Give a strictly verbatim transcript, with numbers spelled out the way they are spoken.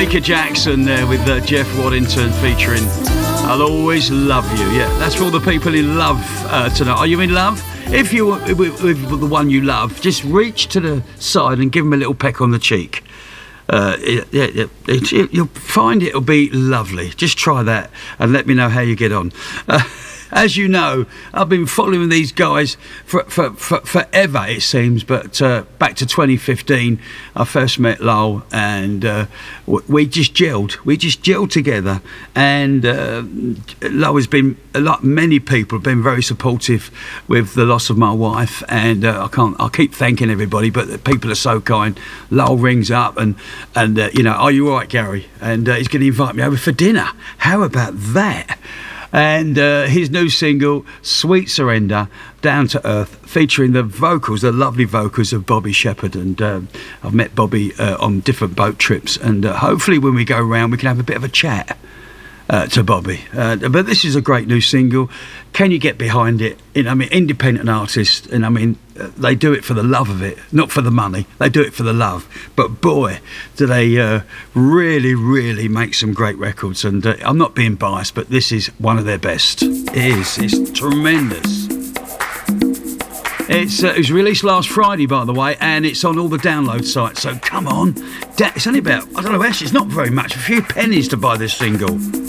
Jamaica Jackson there with uh, Jeff Waddington featuring I'll Always Love You. Yeah, that's for all the people in love uh, tonight. Are you in love? If you're with, with the one you love, just reach to the side and give him a little peck on the cheek. Uh, it, it, it, it, you'll find it'll be lovely. Just try that and let me know how you get on. Uh, As you know, I've been following these guys for, for, for forever, it seems, but uh, back to twenty fifteen, I first met Lowell, and uh, we just gelled. We just gelled together, and uh, Lowell has been, like many people, have been very supportive with the loss of my wife, and uh, I can't. I keep thanking everybody, but the people are so kind. Lowell rings up, and and uh, you know, are you all right, Gary? And uh, he's going to invite me over for dinner. How about that? And uh, his new single, Sweet Surrender, Down to Earth, featuring the vocals, the lovely vocals of Bobby Shepherd. And uh, I've met Bobby uh, on different boat trips. And uh, hopefully when we go around, we can have a bit of a chat uh, to Bobby. Uh, but this is a great new single. Can you get behind it? I mean, independent artists, and I mean, uh, they do it for the love of it, not for the money. They do it for the love. But boy, do they uh, really, really make some great records. And uh, I'm not being biased, but this is one of their best. It is. It's tremendous. It's, uh, it was released last Friday, by the way, and it's on all the download sites. So come on, da- it's only about, I don't know, actually, it's not very much, a few pennies to buy this single.